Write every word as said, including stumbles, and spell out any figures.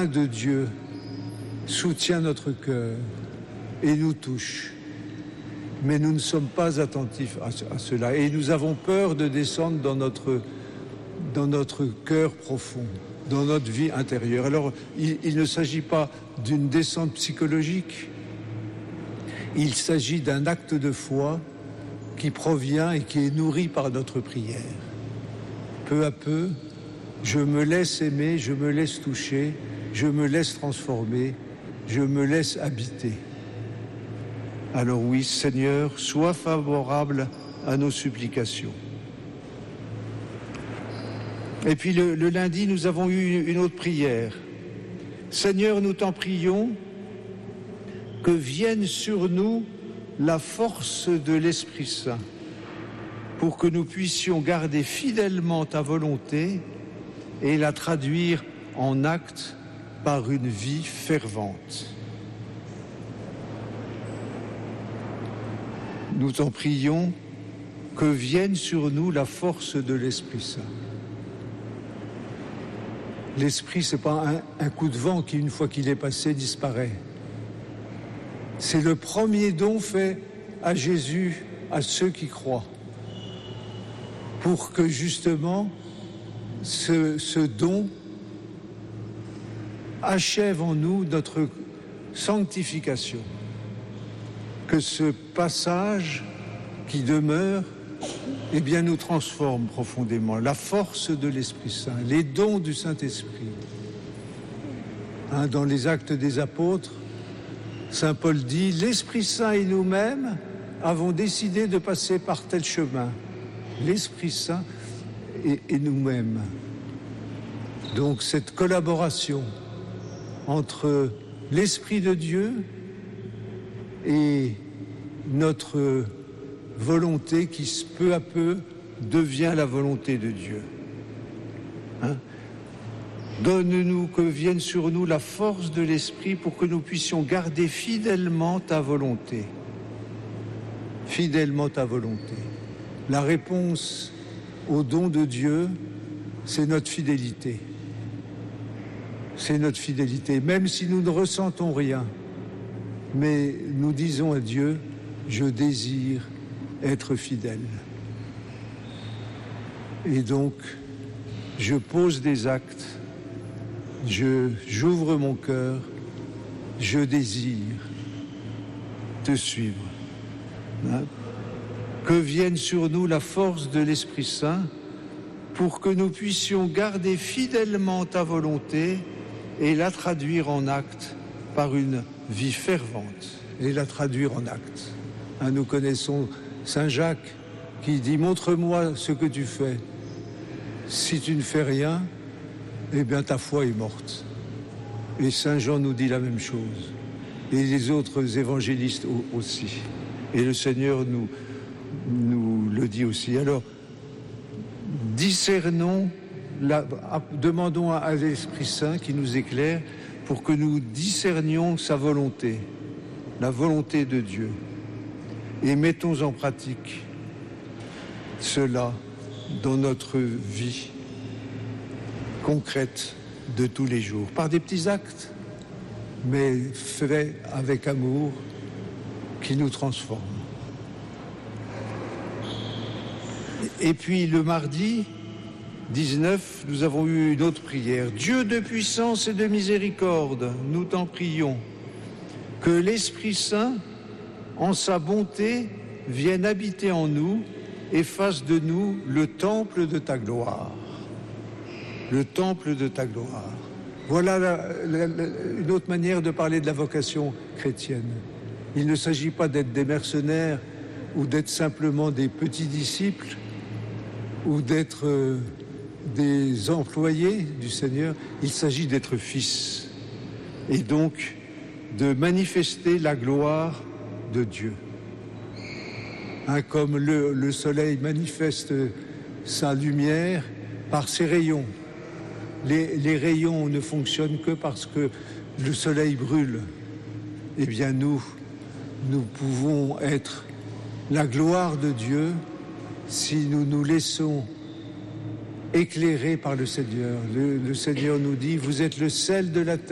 main de Dieu soutient notre cœur et nous touche. Mais nous ne sommes pas attentifs à, à cela. Et nous avons peur de descendre dans notre, dans notre cœur profond, dans notre vie intérieure. Alors, il, il ne s'agit pas d'une descente psychologique. Il s'agit d'un acte de foi qui provient et qui est nourri par notre prière. Peu à peu, je me laisse aimer, je me laisse toucher, je me laisse transformer, je me laisse habiter. Alors oui, Seigneur, sois favorable à nos supplications. Et puis le, le lundi, nous avons eu une autre prière. Seigneur, nous t'en prions, que vienne sur nous la force de l'Esprit Saint, pour que nous puissions garder fidèlement ta volonté et la traduire en actes par une vie fervente. Nous t'en prions, que vienne sur nous la force de l'Esprit Saint. L'Esprit, ce n'est pas un, un coup de vent qui, une fois qu'il est passé, disparaît. C'est le premier don fait à Jésus, à ceux qui croient, pour que justement ce, ce don achève en nous notre sanctification. Que ce passage qui demeure, eh bien, nous transforme profondément. La force de l'Esprit Saint, les dons du Saint-Esprit. Hein, dans les Actes des Apôtres, Saint Paul dit, l'Esprit Saint et nous-mêmes avons décidé de passer par tel chemin. L'Esprit Saint et, et nous-mêmes. Donc cette collaboration entre l'Esprit de Dieu et notre volonté qui peu à peu devient la volonté de Dieu. Hein? Donne-nous que vienne sur nous la force de l'Esprit pour que nous puissions garder fidèlement ta volonté. Fidèlement ta volonté. La réponse au don de Dieu, c'est notre fidélité. C'est notre fidélité, même si nous ne ressentons rien. Mais nous disons à Dieu, je désire être fidèle. Et donc, je pose des actes, je, j'ouvre mon cœur, je désire te suivre. Hein? Que vienne sur nous la force de l'Esprit Saint pour que nous puissions garder fidèlement ta volonté et la traduire en actes par une vie fervente et la traduire en actes. Hein, nous connaissons Saint Jacques qui dit « Montre-moi ce que tu fais. Si tu ne fais rien, eh bien ta foi est morte. » Et Saint Jean nous dit la même chose. Et les autres évangélistes aussi. Et le Seigneur nous, nous le dit aussi. Alors, discernons, la, demandons à l'Esprit Saint qui nous éclaire pour que nous discernions sa volonté, la volonté de Dieu. Et mettons en pratique cela dans notre vie concrète de tous les jours, par des petits actes, mais faits avec amour, qui nous transforment. Et puis le mardi dix-neuf, nous avons eu une autre prière. Dieu de puissance et de miséricorde, nous t'en prions, que l'Esprit Saint, en sa bonté, vienne habiter en nous et fasse de nous le temple de ta gloire. Le temple de ta gloire. Voilà la, la, la, une autre manière de parler de la vocation chrétienne. Il ne s'agit pas d'être des mercenaires ou d'être simplement des petits disciples ou d'être euh, des employés du Seigneur. Il s'agit d'être fils et donc de manifester la gloire de Dieu. Hein, comme le, le soleil manifeste sa lumière par ses rayons. Les, les rayons ne fonctionnent que parce que le soleil brûle. Eh bien nous, nous pouvons être la gloire de Dieu si nous nous laissons éclairer par le Seigneur. Le, le Seigneur nous dit, vous êtes le sel de la terre.